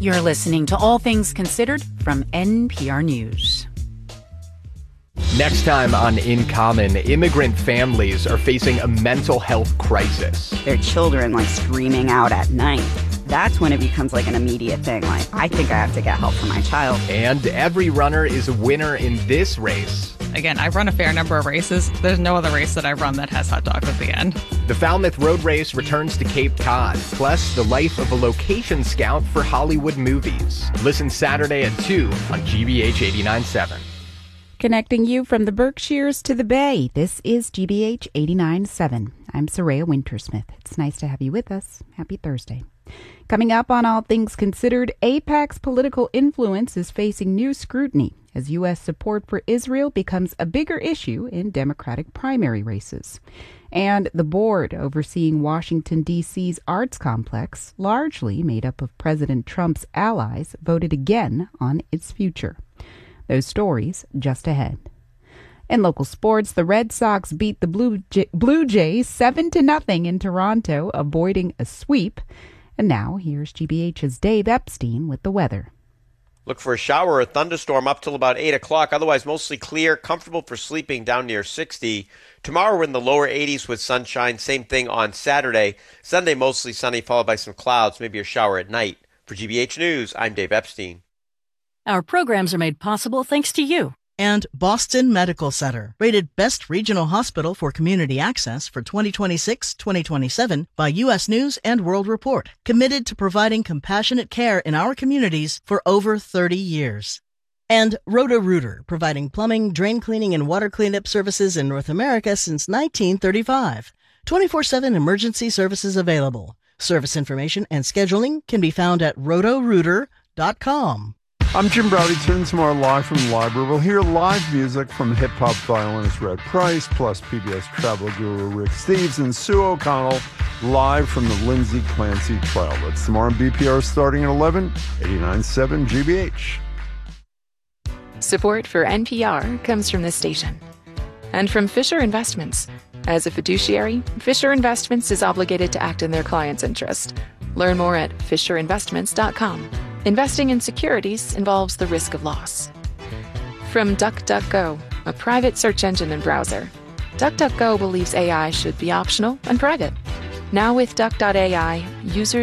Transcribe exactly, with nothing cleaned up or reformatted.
You're listening to All Things Considered from N P R News. Next time on In Common, immigrant families are facing a mental health crisis. Their children like screaming out at night. That's when it becomes like an immediate thing. Like, I think I have to get help for my child. And every runner is a winner in this race. Again, I've run a fair number of races. There's no other race that I've run that has hot dogs at the end. The Falmouth Road Race returns to Cape Cod, plus the life of a location scout for Hollywood movies. Listen Saturday at two on G B H eighty-nine point seven. Connecting you from the Berkshires to the Bay, this is G B H eighty-nine point seven. I'm Soraya Wintersmith. It's nice to have you with us. Happy Thursday. Coming up on All Things Considered, AIPAC's political influence is facing new scrutiny as U S support for Israel becomes a bigger issue in Democratic primary races. And the board overseeing Washington, D C's arts complex, largely made up of President Trump's allies, voted again on its future. Those stories just ahead. In local sports, the Red Sox beat the Blue, J- Blue Jays seven to nothing in Toronto, avoiding a sweep. And now, here's G B H's Dave Epstein with the weather. Look for a shower or a thunderstorm up till about eight o'clock. Otherwise, mostly clear, comfortable for sleeping down near sixty. Tomorrow, we're in the lower eighties with sunshine. Same thing on Saturday. Sunday, mostly sunny, followed by some clouds, maybe a shower at night. For G B H News, I'm Dave Epstein. Our programs are made possible thanks to you. And Boston Medical Center, rated Best Regional Hospital for Community Access for twenty twenty-six twenty twenty-seven by U S News and World Report. Committed to providing compassionate care in our communities for over thirty years. And Roto-Rooter, providing plumbing, drain cleaning, and water cleanup services in North America since nineteen thirty-five. twenty-four seven emergency services available. Service information and scheduling can be found at roto rooter dot com. I'm Jim Browdy. Tune tomorrow live from the library. We'll hear live music from hip-hop violinist Red Price, plus P B S travel guru Rick Steves and Sue O'Connell live from the Lindsay Clancy Trial. That's tomorrow on B P R starting at eleven, eighty-nine point seven G B H. Support for N P R comes from this station and from Fisher Investments. As a fiduciary, Fisher Investments is obligated to act in their client's interest. Learn more at fisher investments dot com. Investing in securities involves the risk of loss. From DuckDuckGo, a private search engine and browser, DuckDuckGo believes A I should be optional and private. Now with Duck dot A I, users